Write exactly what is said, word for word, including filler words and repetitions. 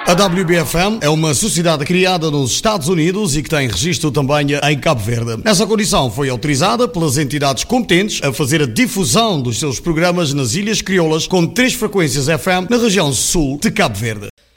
A W B F M é uma sociedade criada nos Estados Unidos e que tem registro também em Cabo Verde. Essa condição foi autorizada pelas entidades competentes a fazer a difusão dos seus programas nas Ilhas Crioulas com três frequências F M na região sul de Cabo Verde.